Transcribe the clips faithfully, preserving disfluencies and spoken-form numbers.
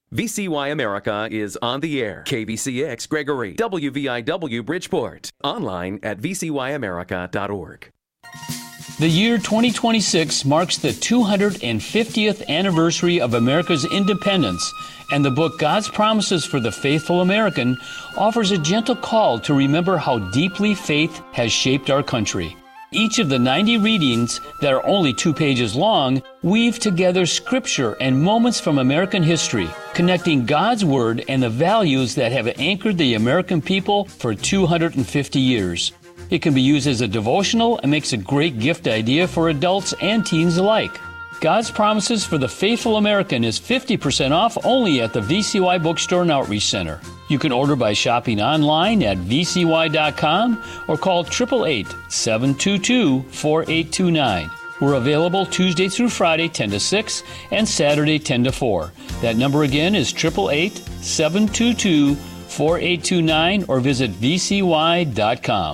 V C Y America is on the air. K V C X Gregory, W V I W Bridgeport. Online at v c y america dot org. The year twenty twenty-six marks the two hundred fiftieth anniversary of America's independence, and the book God's Promises for the Faithful American offers a gentle call to remember how deeply faith has shaped our country. Each of the ninety readings that are only two pages long weave together scripture and moments from American history, connecting God's Word and the values that have anchored the American people for two hundred fifty years. It can be used as a devotional and makes a great gift idea for adults and teens alike. God's Promises for the Faithful American is fifty percent off only at the V C Y Bookstore and Outreach Center. You can order by shopping online at v c y dot com or call eight eight eight, seven two two, four eight two nine. We're available Tuesday through Friday, ten to six, and Saturday, ten to four. That number again is eight eight eight, seven two two, four eight two nine or visit v c y dot com.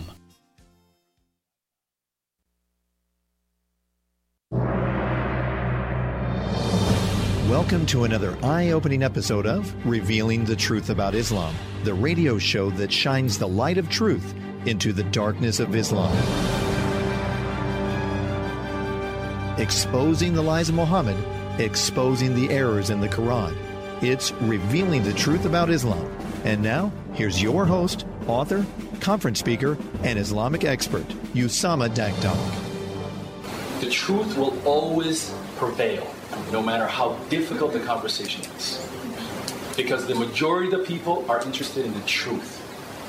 Welcome to another eye-opening episode of Revealing the Truth About Islam, the radio show that shines the light of truth into the darkness of Islam. Exposing the lies of Muhammad, exposing the errors in the Quran. It's Revealing the Truth About Islam. And now, here's your host, author, conference speaker, and Islamic expert, Usama Dakdok. The truth will always prevail, no matter how difficult the conversation is. Because the majority of the people are interested in the truth.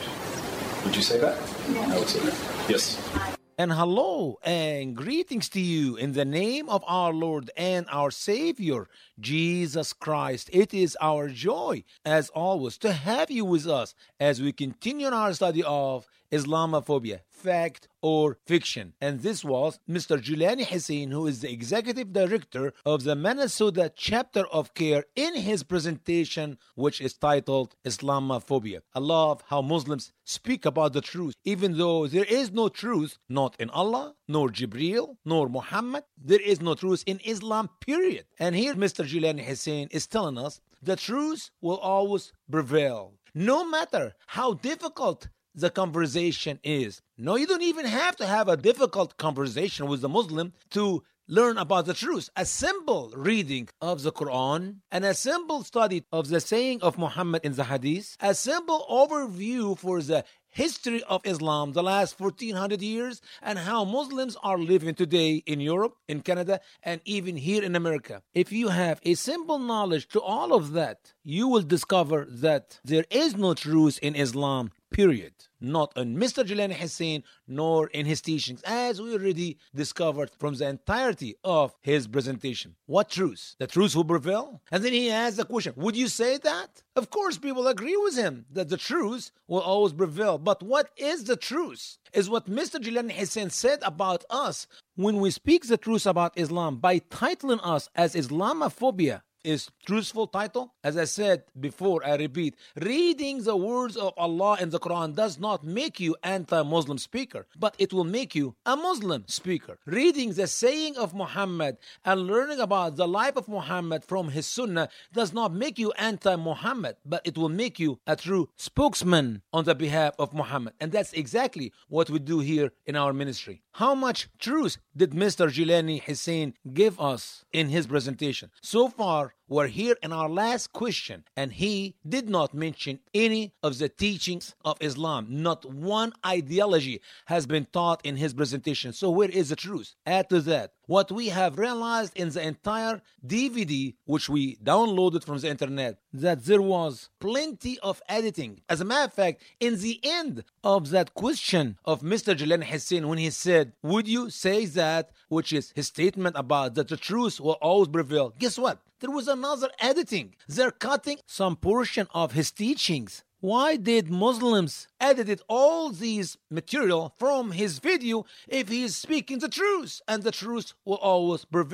Would you say that? Yes. I would say that. Yes. And hello and greetings to you in the name of our Lord and our Savior, Jesus Christ. It is our joy, as always, to have you with us as we continue our study of Islamophobia, fact or fiction. And this was Mister Julani Hussein, who is the executive director of the Minnesota chapter of CARE, in his presentation, which is titled Islamophobia. I love how Muslims speak about the truth, even though there is no truth, not in Allah, nor Jibreel, nor Muhammad. There is no truth in Islam, period. And here Mister Julani Hussein is telling us the truth will always prevail, no matter how difficult the conversation is. No, you don't even have to have a difficult conversation with the Muslim to learn about the truth. A simple reading of the Quran and a simple study of the saying of Muhammad in the Hadith, a simple overview for the history of Islam the last fourteen hundred years and how Muslims are living today in Europe, in Canada, and even here in America. If you have a simple knowledge to all of that, you will discover that there is no truth in Islam, period. Not in Mister Julani Hussein, nor in his teachings, as we already discovered from the entirety of his presentation. What truth? The truth will prevail? And then he asks the question, would you say that? Of course, people agree with him that the truth will always prevail. But what is the truth? Is what Mister Julani Hussein said about us when we speak the truth about Islam by titling us as Islamophobia. Is truthful title? As I said before, I repeat, reading the words of Allah in the Quran does not make you anti-Muslim speaker, but it will make you a Muslim speaker. Reading the saying of Muhammad and learning about the life of Muhammad from his Sunnah does not make you anti-Muhammad, but it will make you a true spokesman on the behalf of Muhammad. And that's exactly what we do here in our ministry. How much truth did Mister Julani Hussein give us in his presentation? So far, we're here in our last question, and he did not mention any of the teachings of Islam. Not one ideology has been taught in his presentation. So where is the truth? Add to that, what we have realized in the entire D V D, which we downloaded from the internet, that there was plenty of editing. As a matter of fact, in the end of that question of Mister Julani Hussein, when he said, would you say that, which is his statement about that the truth will always prevail, guess what? There was another editing. They're cutting some portion of his teachings. Why did Muslims edit all these material from his video if he is speaking the truth and the truth will always prevail?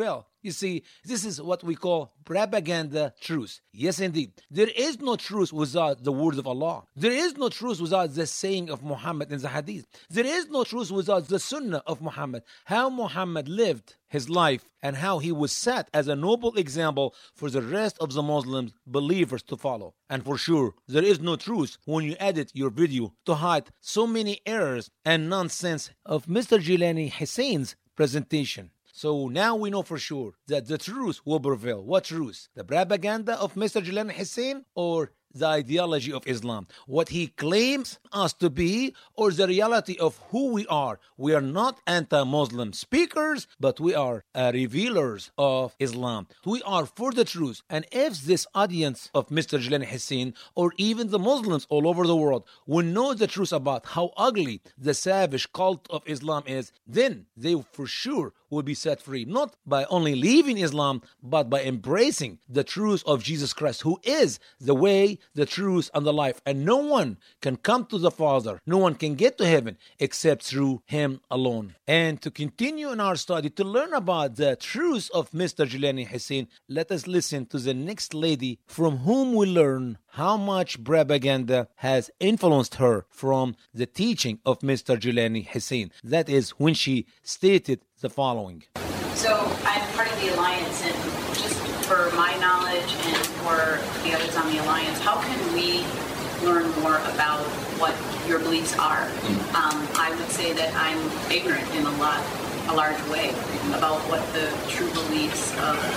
You see, this is what we call propaganda truth. Yes, indeed. There is no truth without the word of Allah. There is no truth without the saying of Muhammad in the hadith. There is no truth without the sunnah of Muhammad. How Muhammad lived his life and how he was set as a noble example for the rest of the Muslim believers to follow. And for sure, there is no truth when you edit your video to hide so many errors and nonsense of Mister Jilani Hussein's presentation. So now we know for sure that the truth will prevail. What truth? The propaganda of Mister Jilani Hussein or the ideology of Islam? What he claims us to be or the reality of who we are? We are not anti-Muslim speakers, but we are uh, revealers of Islam. We are for the truth. And if this audience of Mister Jilani Hussein or even the Muslims all over the world will know the truth about how ugly the savage cult of Islam is, then they for sure will be set free, not by only leaving Islam, but by embracing the truth of Jesus Christ, who is the way, the truth, and the life. And no one can come to the Father, no one can get to heaven except through Him alone. And to continue in our study, to learn about the truth of Mister Jilani Hussein, let us listen to the next lady from whom we learn how much propaganda has influenced her from the teaching of Mister Jilani Hussein. That is when she stated the following. So I'm part of the Alliance, and just for my knowledge and for the others on the Alliance, how can we learn more about what your beliefs are? Um, I would say that I'm ignorant in a lot, a large way about what the true beliefs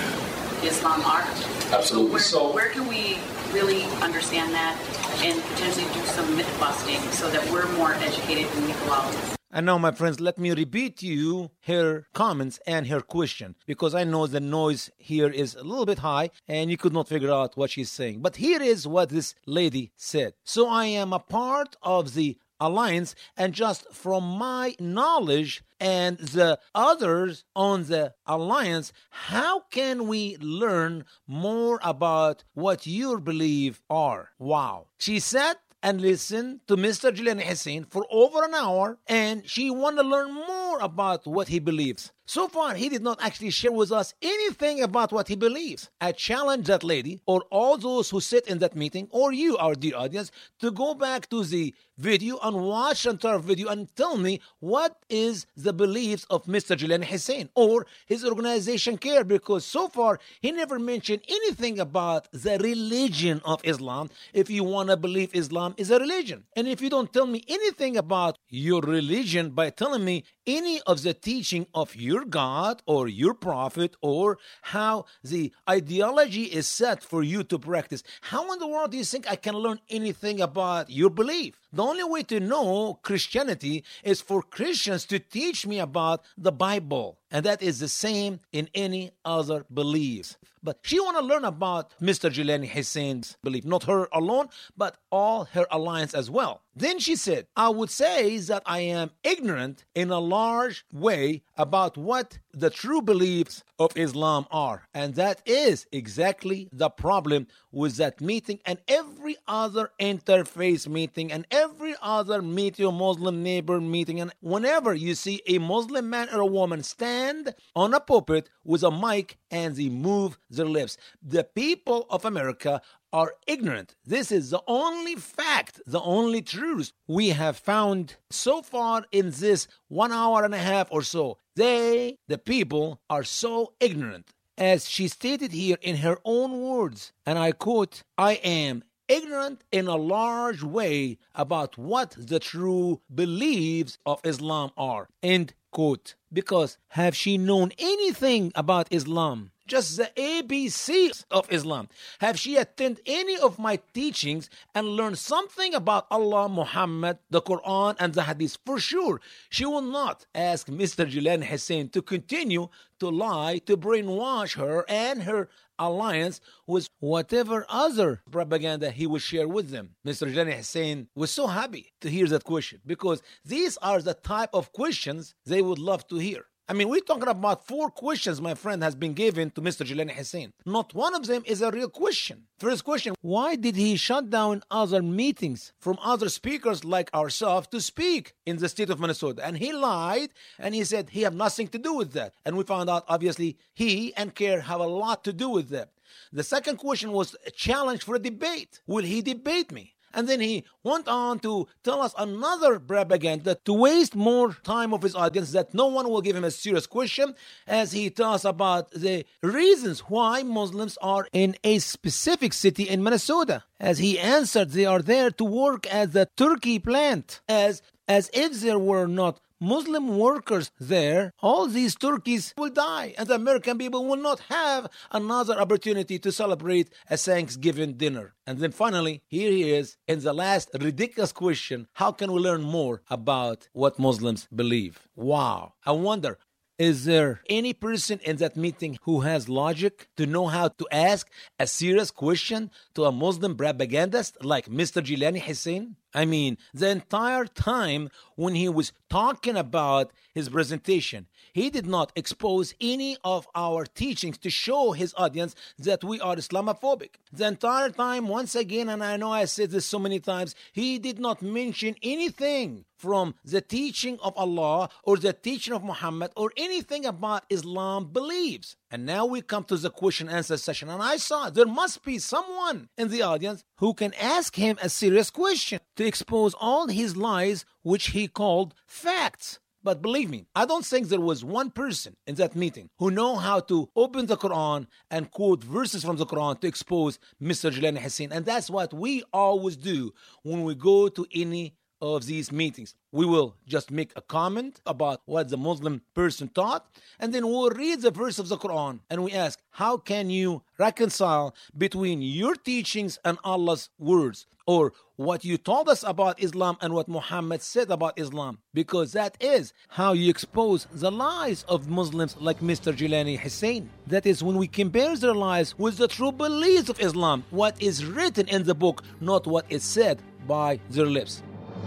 of Islam are. Absolutely. So So- where, where can we really understand that and potentially do some myth busting so that we're more educated when we go out? And now, my friends, let me repeat to you her comments and her question, because I know the noise here is a little bit high and you could not figure out what she's saying. But here is what this lady said. So I am a part of the Alliance, and just from my knowledge and the others on the Alliance, how can we learn more about what your beliefs are? Wow. She said, and listen to Mister Jilani Hussein for over an hour, and she wanted to learn more about what he believes. So far, he did not actually share with us anything about what he believes. I challenge that lady, or all those who sit in that meeting, or you, our dear audience, to go back to the video and watch the entire video and tell me what is the beliefs of Mister Jilani Hussein or his organization CARE, because so far, he never mentioned anything about the religion of Islam. If you want to believe Islam is a religion, and if you don't tell me anything about your religion by telling me any of the teaching of your God or your prophet or how the ideology is set for you to practice, how in the world do you think I can learn anything about your belief? The only way to know Christianity is for Christians to teach me about the Bible. And that is the same in any other beliefs. But she want to learn about Mister Jilani Hussein's belief, not her alone, but all her Alliance as well. Then she said, I would say that I am ignorant in a large way about what the true beliefs of Islam are. And that is exactly the problem with that meeting and every other interfaith meeting and every other meet your Muslim neighbor meeting. And whenever you see a Muslim man or a woman stand on a pulpit with a mic and they move their lips, the people of America are ignorant. This is the only fact, the only truth we have found so far in this one hour and a half or so. They, the people, are so ignorant. As she stated here in her own words, and I quote, I am ignorant in a large way about what the true beliefs of Islam are. End quote. Because have she known anything about Islam? Just the A B Cs of Islam. Have she attended any of my teachings and learned something about Allah, Muhammad, the Quran, and the Hadith? For sure, she will not ask Mister Jilani Hussein to continue to lie, to brainwash her and her Alliance with whatever other propaganda he would share with them. Mister Jilani Hussein was so happy to hear that question because these are the type of questions they would love to hear. I mean, we're talking about four questions my friend has been given to Mister Jilani Hussein. Not one of them is a real question. First question, why did he shut down other meetings from other speakers like ourselves to speak in the state of Minnesota? And he lied, and he said he had nothing to do with that. And we found out, obviously, he and CAIR have a lot to do with that. The second question was a challenge for a debate. Will he debate me? And then he went on to tell us another propaganda to waste more time of his audience, that no one will give him a serious question, as he tells about the reasons why Muslims are in a specific city in Minnesota. As he answered, they are there to work at the turkey plant, as, as if there were not Muslim workers there, all these turkeys will die, and the American people will not have another opportunity to celebrate a Thanksgiving dinner. And then finally, here he is in the last ridiculous question, how can we learn more about what Muslims believe? Wow. I wonder, is there any person in that meeting who has logic to know how to ask a serious question to a Muslim propagandist like Mister Jilani Hussein? I mean, the entire time when he was talking about his presentation, he did not expose any of our teachings to show his audience that we are Islamophobic. The entire time, once again, and I know I said this so many times, he did not mention anything from the teaching of Allah or the teaching of Muhammad or anything about Islam beliefs. And now we come to the question and answer session, and I saw there must be someone in the audience who can ask him a serious question to expose all his lies, which he called facts. But believe me, I don't think there was one person in that meeting who know how to open the Quran and quote verses from the Quran to expose Mister Jilani Hussein. And that's what we always do when we go to any of these meetings. We will just make a comment about what the Muslim person taught, and then we'll read the verse of the Quran and we ask, how can you reconcile between your teachings and Allah's words, or what you told us about Islam and what Muhammad said about Islam? Because that is how you expose the lies of Muslims like Mister Jilani Hussein. That is when we compare their lies with the true beliefs of Islam, what is written in the book, not what is said by their lips.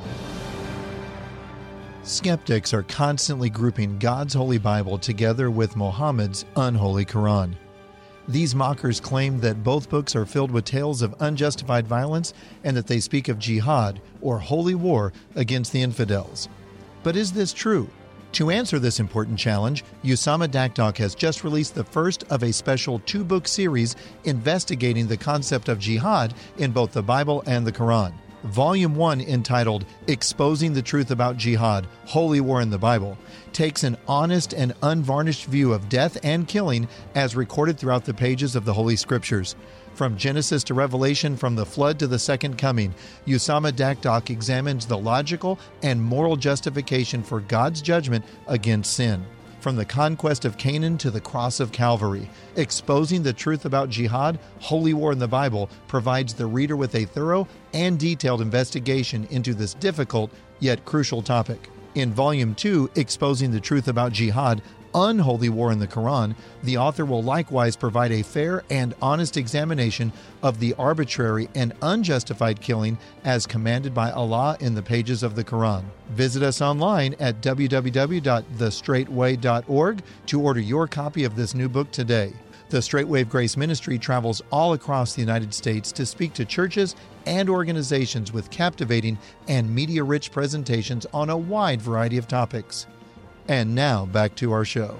Skeptics are constantly grouping God's Holy Bible together with Muhammad's unholy Quran. These mockers claim that both books are filled with tales of unjustified violence and that they speak of jihad, or holy war, against the infidels. But is this true? To answer this important challenge, Usama Dakdok has just released the first of a special two-book series investigating the concept of jihad in both the Bible and the Quran. Volume one, entitled Exposing the Truth About Jihad, Holy War in the Bible, takes an honest and unvarnished view of death and killing as recorded throughout the pages of the Holy Scriptures. From Genesis to Revelation, from the flood to the second coming, Usama Dakdok examines the logical and moral justification for God's judgment against sin. From the conquest of Canaan to the cross of Calvary, Exposing the Truth About Jihad, Holy War in the Bible provides the reader with a thorough and detailed investigation into this difficult yet crucial topic. In Volume two, Exposing the Truth About Jihad, Unholy War in the Quran, the author will likewise provide a fair and honest examination of the arbitrary and unjustified killing as commanded by Allah in the pages of the Quran. Visit us online at w w w dot the straight way dot org to order your copy of this new book today. The Straight Wave Grace Ministry travels all across the United States to speak to churches and organizations with captivating and media-rich presentations on a wide variety of topics. And now, back to our show.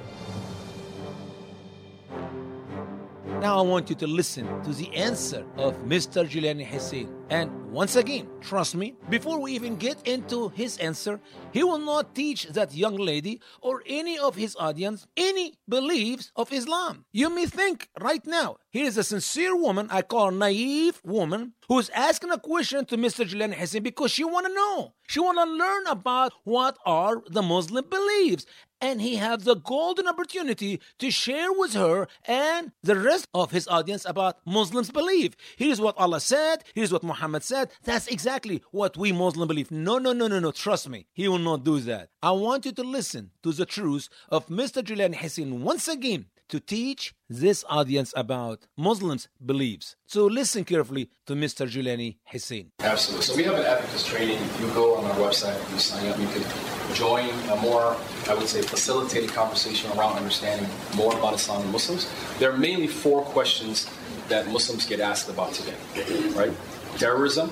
Now I want you to listen to the answer of Mister Jilani Hussein. And once again, trust me, before we even get into his answer, he will not teach that young lady or any of his audience any beliefs of Islam. You may think right now, here is a sincere woman, I call a naive woman, who's asking a question to Mister Jilani Hussein because she want to know. She want to learn about what are the Muslim beliefs. And he has the golden opportunity to share with her and the rest of his audience about Muslims' belief. Here's what Allah said. Here's what Muhammad said. That's exactly what we Muslims believe. No, no, no, no, no. Trust me. He will not do that. I want you to listen to the truth of Mister Jilani Hussein once again, to teach this audience about Muslims' beliefs. So listen carefully to Mister Jilani Hussein. Absolutely. So we have an advocates training. You go on our website, you sign up, you can join a more, I would say, facilitated conversation around understanding more about Islam and Muslims. There are mainly four questions that Muslims get asked about today, right? Terrorism,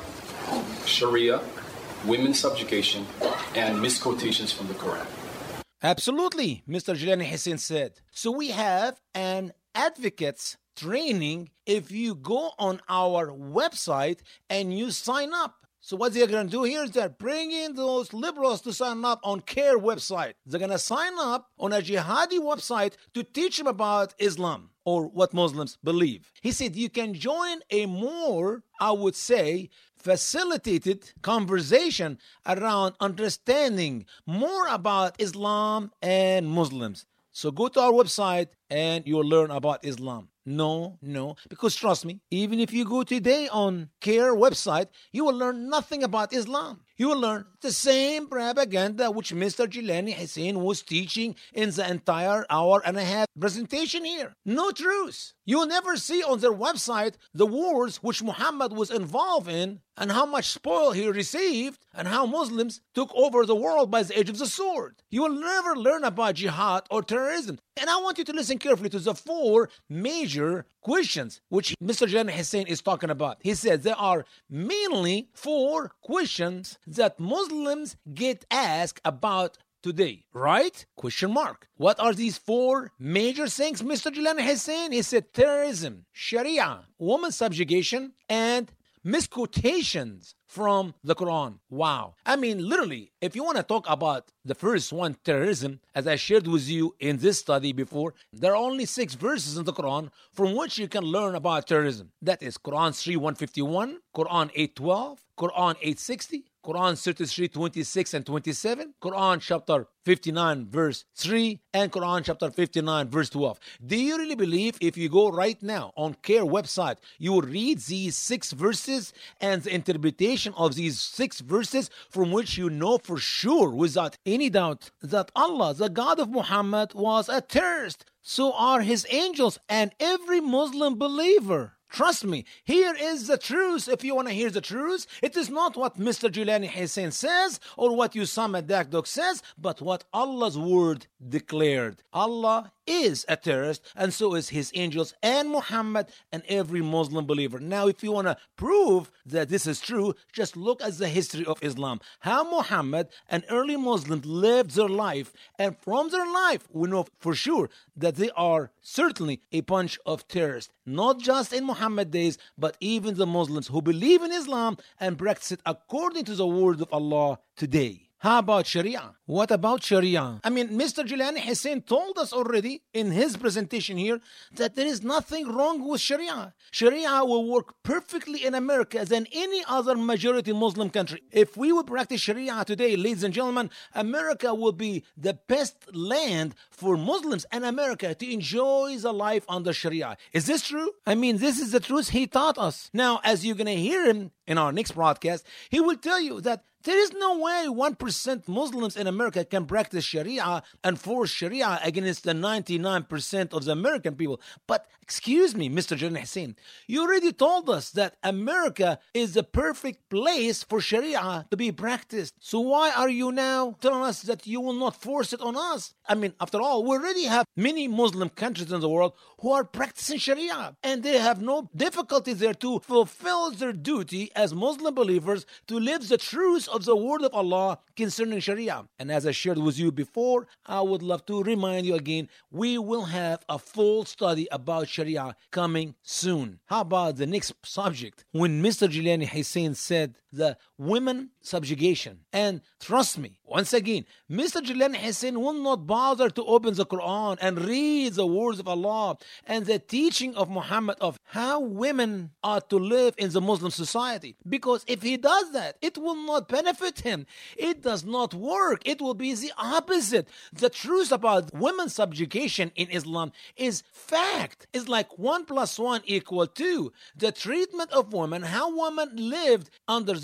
Sharia, women's subjugation, and misquotations from the Quran. Absolutely, Mister Jilani Hussein said. So we have an advocates training if you go on our website and you sign up. So what they're going to do here is they're bringing those liberals to sign up on CARE website. They're going to sign up on a jihadi website to teach them about Islam or what Muslims believe. He said you can join a more, I would say, facilitated conversation around understanding more about Islam and Muslims. So go to our website and you'll learn about Islam. No, no, because trust me, even if you go today on CARE website, you will learn nothing about Islam. You will learn the same propaganda which Mister Jilani Hussein was teaching in the entire hour and a half presentation here. No truth. You will never see on their website the wars which Muhammad was involved in and how much spoil he received and how Muslims took over the world by the edge of the sword. You will never learn about jihad or terrorism. And I want you to listen carefully to the four major questions which Mister Jilani Hussein is talking about. He said there are mainly four questions that Muslims get asked about today, right? Question mark. What are these four major things, Mister Jilani Hussein? He said terrorism, Sharia, woman subjugation, and misquotations from the Quran. Wow. I mean, literally, if you want to talk about the first one, terrorism, as I shared with you in this study before, there are only six verses in the Quran from which you can learn about terrorism. That is Quran three one fifty-one, Quran eight twelve, Quran eight sixty, Quran thirty-three twenty-six and twenty-seven, Quran chapter fifty-nine verse three, and Quran chapter fifty-nine verse twelve. Do you really believe if you go right now on CARE website, you will read these six verses and the interpretation of these six verses from which you know for sure without any doubt that Allah, the God of Muhammad, was a terrorist? So are his angels and every Muslim believer. Trust me, here is the truth. If you want to hear the truth, it is not what Mister Jilani Hussein says or what Usama Dakdok says, but what Allah's word declared. Allah is a terrorist, and so is his angels and Muhammad and every Muslim believer. Now, if you want to prove that this is true, just look at the history of Islam. How Muhammad and early Muslims lived their life, and from their life, we know for sure that they are certainly a bunch of terrorists. Not just in Muhammad days, but even the Muslims who believe in Islam and practice it according to the word of Allah today. How about Sharia? What about Sharia? I mean, Mister Jilani Hussein told us already in his presentation here that there is nothing wrong with Sharia. Sharia will work perfectly in America than any other majority Muslim country. If we would practice Sharia today, ladies and gentlemen, America will be the best land for Muslims and America to enjoy the life under Sharia. Is this true? I mean, this is the truth he taught us. Now, as you're going to hear him in our next broadcast, he will tell you that there is no way one percent Muslims in America can practice Sharia and force Sharia against the ninety-nine percent of the American people. But excuse me, Mister Jilani Hussein, you already told us that America is the perfect place for Sharia to be practiced. So why are you now telling us that you will not force it on us? I mean, after all, we already have many Muslim countries in the world who are practicing Sharia, and they have no difficulty there to fulfill their duty as Muslim believers to live the truth of the word of Allah concerning Sharia. And as I shared with you before, I would love to remind you again, we will have a full study about Sharia coming soon. How about the next subject? When Mister Jilani Hussein said the women subjugation, and trust me, once again, Mister Jilani Hussein will not bother to open the Quran and read the words of Allah and the teaching of Muhammad of how women are to live in the Muslim society. Because if he does that, it will not benefit him. It does not work. It will be the opposite. The truth about women's subjugation in Islam is fact. It's like one plus one equal two. The treatment of women, how women lived under the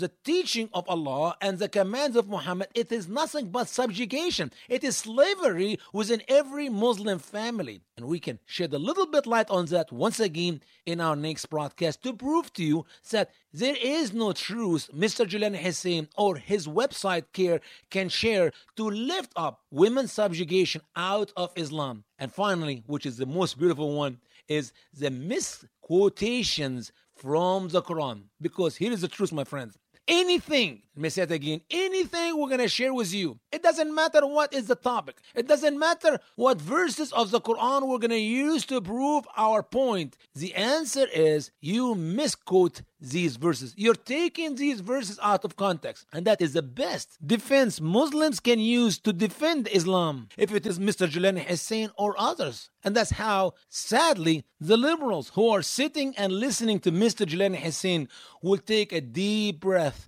the teaching of Allah and the commands of Muhammad, it is nothing but subjugation. It is slavery within every Muslim family. And we can shed a little bit light on that once again in our next broadcast to prove to you that there is no truth Mister Jelani Hussein or his website Care can share to lift up women's subjugation out of Islam. And finally, which is the most beautiful one, is the misquotations from the Quran. Because here is the truth, my friends. Anything, let me say it again, anything we're going to share with you, it doesn't matter what is the topic. It doesn't matter what verses of the Quran we're going to use to prove our point. The answer is you misquote these verses. You're taking these verses out of context. And that is the best defense Muslims can use to defend Islam, if it is Mister Jelani Hussein or others. And that's how, sadly, the liberals who are sitting and listening to Mister Jelani Hussein will take a deep breath.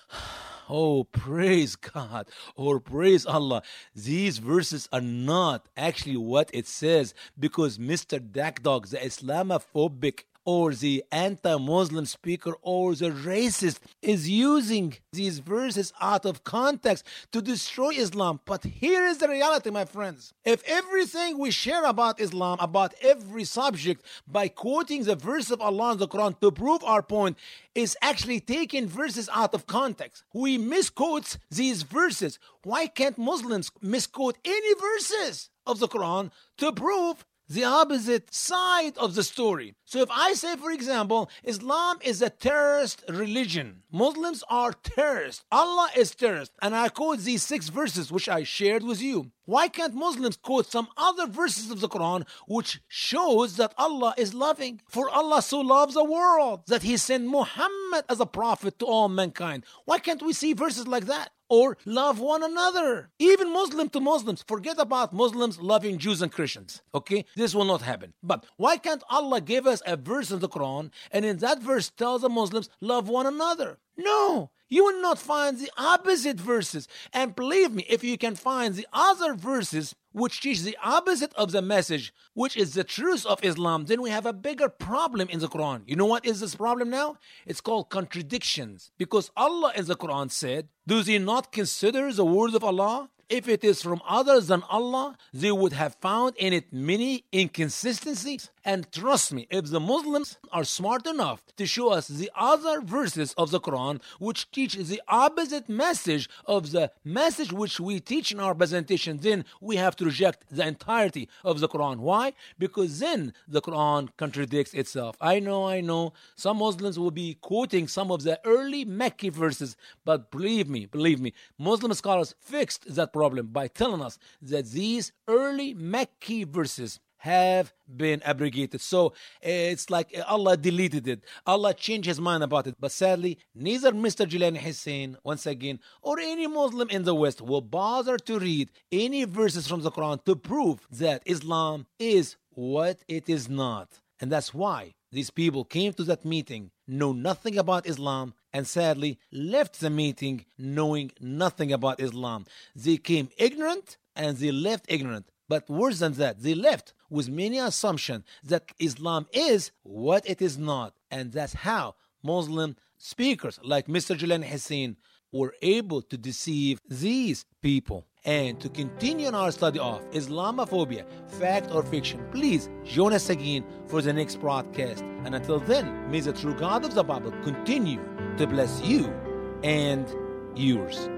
Oh, praise God, or praise Allah. These verses are not actually what it says, because Mister Dakdog, the Islamophobic or the anti-Muslim speaker or the racist, is using these verses out of context to destroy Islam. But here is the reality, my friends. If everything we share about Islam, about every subject, by quoting the verse of Allah in the Quran to prove our point, is actually taking verses out of context, we misquote these verses. Why can't Muslims misquote any verses of the Quran to prove the opposite side of the story? So if I say, for example, Islam is a terrorist religion, Muslims are terrorists, Allah is terrorist, and I quote these six verses which I shared with you, why can't Muslims quote some other verses of the Quran which shows that Allah is loving? For Allah so loves the world that He sent Muhammad as a prophet to all mankind. Why can't we see verses like that? Or love one another, even Muslim to Muslims. Forget about Muslims loving Jews and Christians, okay? This will not happen. But why can't Allah give us a verse in the Quran, and in that verse tells the Muslims, love one another? No, you will not find the opposite verses. And believe me, if you can find the other verses which teach the opposite of the message, which is the truth of Islam, then we have a bigger problem in the Quran. You know what is this problem now? It's called contradictions. Because Allah in the Quran said, do they not consider the word of Allah? If it is from others than Allah, they would have found in it many inconsistencies. And trust me, if the Muslims are smart enough to show us the other verses of the Quran which teach the opposite message of the message which we teach in our presentation, then we have to reject the entirety of the Quran. Why? Because then the Quran contradicts itself. I know, I know, some Muslims will be quoting some of the early Mecca verses, but believe me, believe me, Muslim scholars fixed that problem by telling us that these early Mecca verses have been abrogated. So it's like Allah deleted it. Allah changed His mind about it. But sadly, neither Mister Jelani Hussein, once again, or any Muslim in the West will bother to read any verses from the Quran to prove that Islam is what it is not. And that's why these people came to that meeting, know nothing about Islam, and sadly left the meeting knowing nothing about Islam. They came ignorant and they left ignorant. But worse than that, they left with many assumptions that Islam is what it is not. And that's how Muslim speakers like Mister Jelani Hussein were able to deceive these people. And to continue our study of Islamophobia, fact or fiction, please join us again for the next broadcast. And until then, may the true God of the Bible continue to bless you and yours.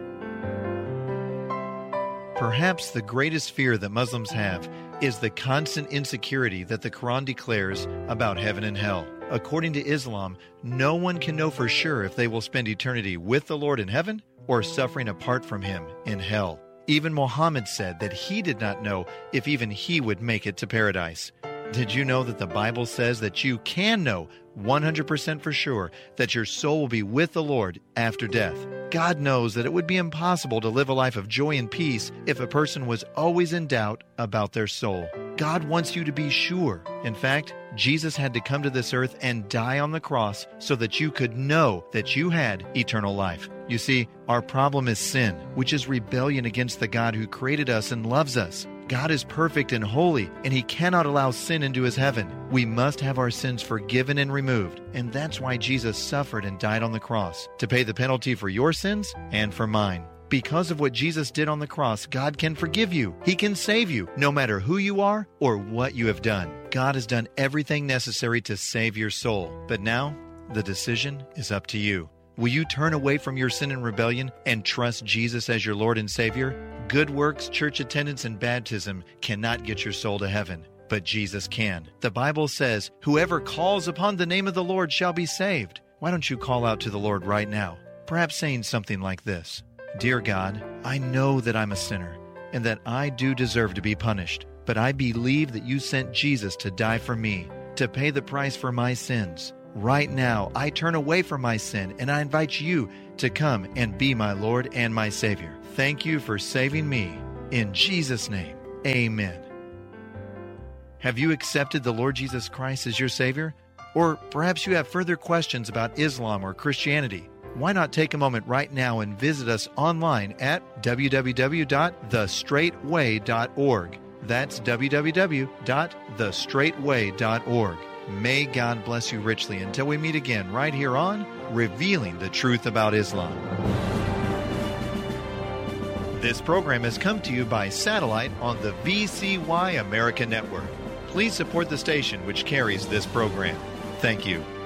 Perhaps the greatest fear that Muslims have is the constant insecurity that the Quran declares about heaven and hell. According to Islam, no one can know for sure if they will spend eternity with the Lord in heaven or suffering apart from Him in hell. Even Muhammad said that he did not know if even he would make it to paradise. Did you know that the Bible says that you can know one hundred percent for sure that your soul will be with the Lord after death? God knows that it would be impossible to live a life of joy and peace if a person was always in doubt about their soul. God wants you to be sure. In fact, Jesus had to come to this earth and die on the cross so that you could know that you had eternal life. You see, our problem is sin, which is rebellion against the God who created us and loves us. God is perfect and holy, and He cannot allow sin into His heaven. We must have our sins forgiven and removed, and that's why Jesus suffered and died on the cross, to pay the penalty for your sins and for mine. Because of what Jesus did on the cross, God can forgive you. He can save you, no matter who you are or what you have done. God has done everything necessary to save your soul. But now, the decision is up to you. Will you turn away from your sin and rebellion and trust Jesus as your Lord and Savior? Good works, church attendance, and baptism cannot get your soul to heaven, but Jesus can. The Bible says, "Whoever calls upon the name of the Lord shall be saved." Why don't you call out to the Lord right now? Perhaps saying something like this: "Dear God, I know that I'm a sinner and that I do deserve to be punished, but I believe that you sent Jesus to die for me, to pay the price for my sins. Right now, I turn away from my sin and I invite you to come and be my Lord and my Savior. Thank you for saving me. In Jesus' name, amen." Have you accepted the Lord Jesus Christ as your Savior? Or perhaps you have further questions about Islam or Christianity. Why not take a moment right now and visit us online at w w w dot the straight way dot org. That's w w w dot the straight way dot org. May God bless you richly until we meet again right here on Revealing the Truth About Islam. This program has come to you by satellite on the V C Y America Network. Please support the station which carries this program. Thank you.